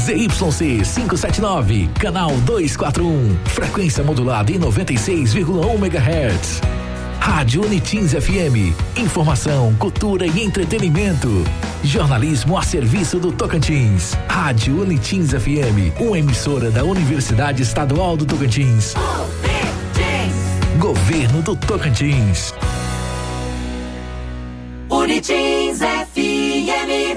ZYC 579, canal 241, frequência modulada em 96,1 MHz. Rádio Unitins FM, informação, cultura e entretenimento. Jornalismo a serviço do Tocantins. Rádio Unitins FM, uma emissora da Universidade Estadual do Tocantins. Governo do Tocantins. Unitins FM.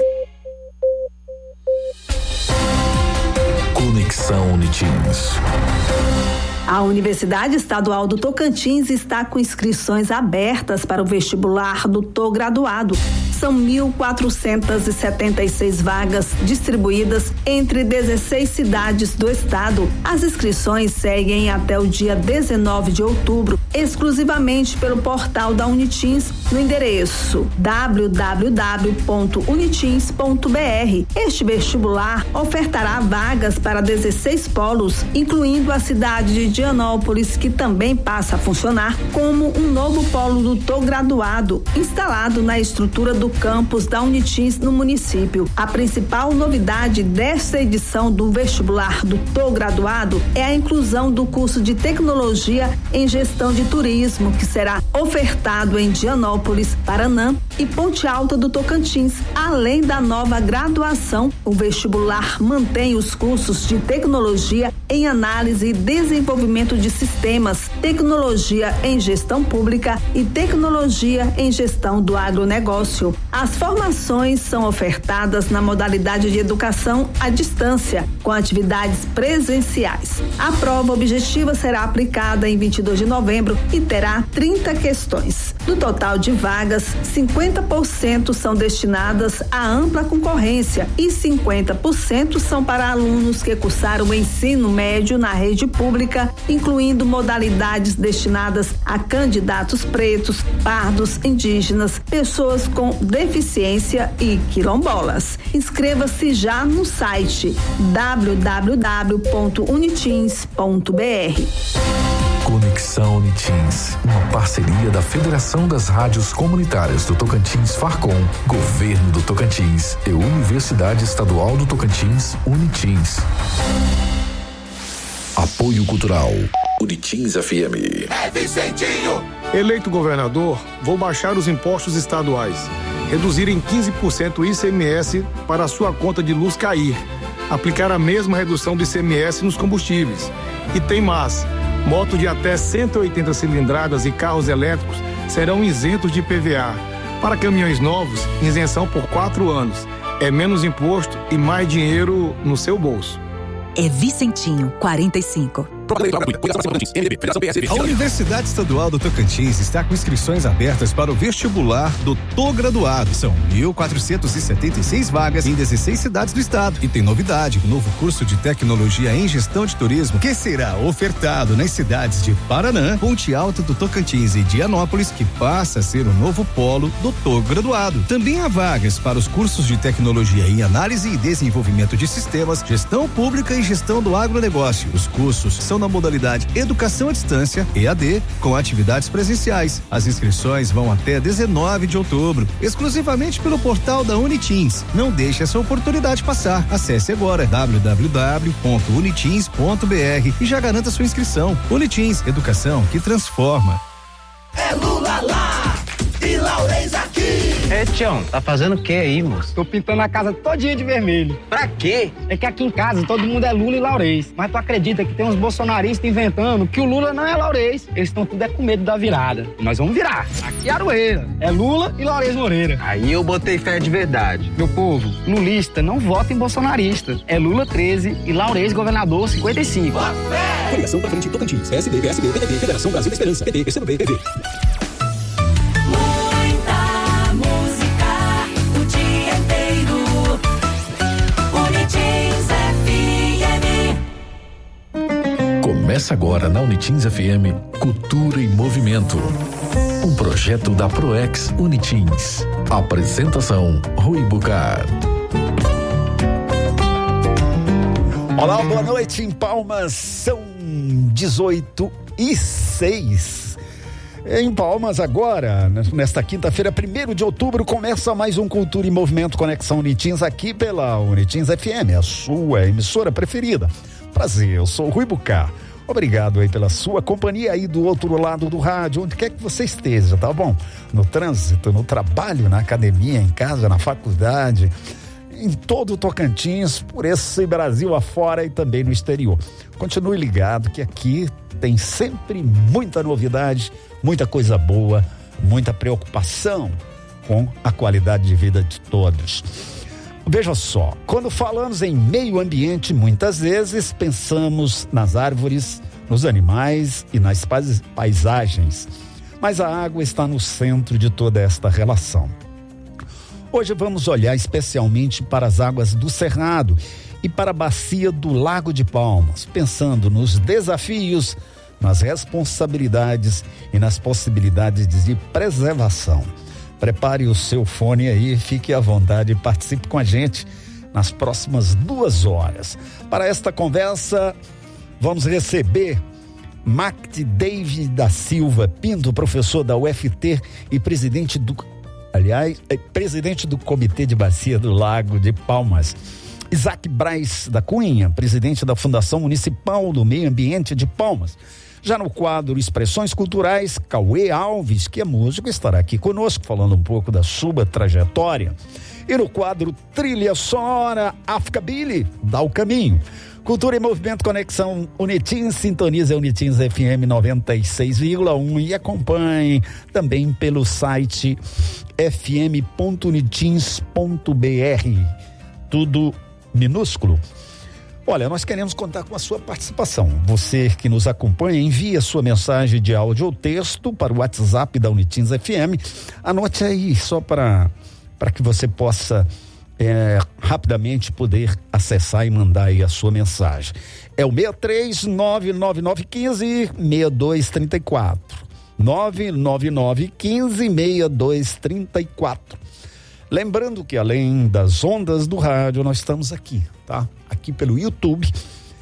Conexão Unitins. A Universidade Estadual do Tocantins está com inscrições abertas para o vestibular do TO Graduado. São 1.476 vagas distribuídas entre 16 cidades do estado. As inscrições seguem até o dia 19 de outubro, exclusivamente pelo portal da Unitins, no endereço www.unitins.br. Este vestibular ofertará vagas para 16 polos, incluindo a cidade de Dianópolis, que também passa a funcionar como um novo polo do TO Graduado, instalado na estrutura do campus da Unitins no município. A principal novidade desta edição do vestibular do TO Graduado é a inclusão do curso de Tecnologia em Gestão de Turismo, que será ofertado em Dianópolis, Paraná e Ponte Alta do Tocantins. Além da nova graduação, o vestibular mantém os cursos de Tecnologia em Análise e Desenvolvimento de Sistemas, Tecnologia em Gestão Pública e Tecnologia em Gestão do Agronegócio. As formações são ofertadas na modalidade de educação à distância, com atividades presenciais. A prova objetiva será aplicada em 22 de novembro e terá 30 questões. Do total de vagas, 50% são destinadas à ampla concorrência e 50% são para alunos que cursaram o ensino médio na rede pública, incluindo modalidades destinadas a candidatos pretos, pardos, indígenas, pessoas com deficiência e quilombolas. Inscreva-se já no site www.unitins.br. Conexão Unitins, uma parceria da Federação das Rádios Comunitárias do Tocantins Farcom, Governo do Tocantins e Universidade Estadual do Tocantins, Unitins. Apoio Cultural, Unitins FM. É Vicentinho! Eleito governador, vou baixar os impostos estaduais, reduzir em 15% o ICMS para a sua conta de luz cair, aplicar a mesma redução do ICMS nos combustíveis. E tem mais, moto de até 180 cilindradas e carros elétricos serão isentos de IPVA. Para caminhões novos, isenção por 4 anos. É menos imposto e mais dinheiro no seu bolso. É Vicentinho, 45. A Universidade Estadual do Tocantins está com inscrições abertas para o vestibular do TO Graduado. São 1.476 vagas em 16 cidades do estado. E tem novidade, o novo curso de Tecnologia em Gestão de Turismo, que será ofertado nas cidades de Paraná, Ponte Alta do Tocantins e Dianópolis, que passa a ser o novo polo do TO Graduado. Também há vagas para os cursos de Tecnologia em Análise e Desenvolvimento de Sistemas, Gestão Pública e Gestão do Agronegócio. Os cursos são na modalidade Educação à Distância, EAD, com atividades presenciais. As inscrições vão até 19 de outubro, exclusivamente pelo portal da Unitins. Não deixe essa oportunidade passar. Acesse agora www.unitins.br e já garanta sua inscrição. Unitins, educação que transforma. É Lula lá e Laurez aqui. Tião, tá fazendo o que aí, moço? Tô pintando a casa todinha de vermelho. Pra quê? É que aqui em casa todo mundo é Lula e Laurez. Mas tu acredita que tem uns bolsonaristas inventando que o Lula não é Laurez? Eles estão tudo com medo da virada. E nós vamos virar. Aqui é Aroeira. É Lula e Laurez Moreira. Aí eu botei fé de verdade. Meu povo, lulista não vota em bolsonarista. É Lula 13 e Laurez governador 55. Coligação pra frente Tocantins. PSD, PSB, PDT, Federação Brasil da Esperança. PT, PCdoB, PV. Começa agora na Unitins FM Cultura e Movimento. Um projeto da Proex Unitins. Apresentação Rui Bucar. Olá, boa noite em Palmas. São 18:06. Em Palmas agora, nesta quinta-feira, 1º de outubro, começa mais um Cultura em Movimento Conexão Unitins aqui pela Unitins FM, a sua emissora preferida. Prazer, eu sou o Rui Bucá. Obrigado aí pela sua companhia aí do outro lado do rádio, onde quer que você esteja, tá bom? No trânsito, no trabalho, na academia, em casa, na faculdade, em todo o Tocantins, por esse Brasil afora e também no exterior. Continue ligado que aqui tem sempre muita novidade, muita coisa boa, muita preocupação com a qualidade de vida de todos. Veja só, quando falamos em meio ambiente, muitas vezes pensamos nas árvores, nos animais e nas paisagens, mas a água está no centro de toda esta relação. Hoje vamos olhar especialmente para as águas do Cerrado e para a bacia do Lago de Palmas, pensando nos desafios, nas responsabilidades e nas possibilidades de preservação. Prepare o seu fone aí, fique à vontade e participe com a gente nas próximas 2 horas. Para esta conversa, vamos receber Mact David da Silva Pinto, professor da UFT e presidente do Comitê de Bacia do Lago de Palmas. Isaac Braz da Cunha, presidente da Fundação Municipal do Meio Ambiente de Palmas. Já no quadro Expressões Culturais, Cauê Alves, que é músico, estará aqui conosco falando um pouco da sua trajetória. E no quadro Trilha Sonora, África Billy, dá o caminho. Cultura e Movimento Conexão Unitins, sintonize a Unitins FM 96,1 e acompanhe também pelo site fm.unitins.br, tudo minúsculo. Olha, nós queremos contar com a sua participação. Você que nos acompanha, envie a sua mensagem de áudio ou texto para o WhatsApp da Unitins FM. Anote aí só para que você possa rapidamente poder acessar e mandar aí a sua mensagem. É o 6399915-6234. 99915-6234. Lembrando que além das ondas do rádio, nós estamos aqui, tá? Aqui pelo YouTube